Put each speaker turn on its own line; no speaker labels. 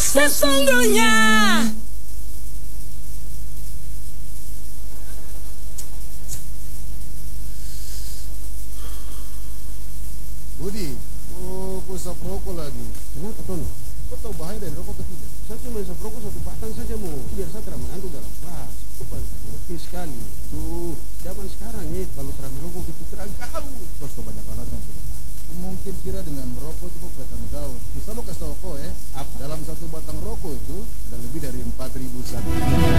Sesungguhnya
Budi, usap rokok lagi.
Kenapa Tono?
Kau tahu bahaya dari rokok ketiga?
Saya cuma isap rokok satu batang saja mau biar saya tidak mengantuk dalam kelas. Ngerti sekali. Tuh, zaman sekarang ya kalau terang rokok itu terang kau.
Terus kau banyak alasan sudah. Kau mungkin kira dengan merokok itu kau kelihatan gaul. Bisa lo kasih tau kau apa? Dalam satu batang rokok itu ada lebih dari 4.000 zat.